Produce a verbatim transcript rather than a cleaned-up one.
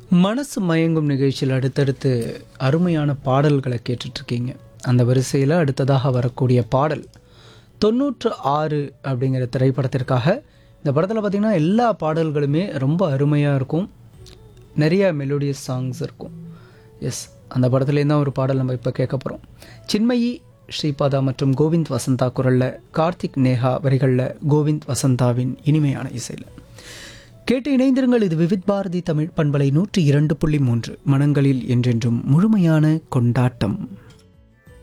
மனசு மயங்கும் நிகழ்ச்சியில் அடுத்தடுத்து அருமையான பாடல்களை கேட்டுட்ருக்கீங்க. அந்த வரிசையில் அடுத்ததாக வரக்கூடிய பாடல் தொண்ணூற்று ஆறு அப்படிங்கிற திரைப்படத்திற்காக. இந்த படத்தில் பார்த்திங்கன்னா எல்லா பாடல்களுமே ரொம்ப அருமையாக இருக்கும், நிறைய மெலோடியஸ் சாங்ஸ் இருக்கும். எஸ், அந்த படத்துலேருந்து தான் ஒரு பாடல் நம்ம இப்போ கேட்க போகிறோம். சின்மயி ஸ்ரீபாதா மற்றும் கோவிந்த் வசந்தா குரலில், கார்த்திக் நேஹா வரிகளில், கோவிந்த் வசந்தாவின் இனிமையான இசையில் கேட்டு இணைந்திருங்கள். இது விவித் பாரதி தமிழ் பண்பலை நூற்றி இரண்டு புள்ளி மூன்று, மனங்களில் என்றென்றும் முழுமையான கொண்டாட்டம்.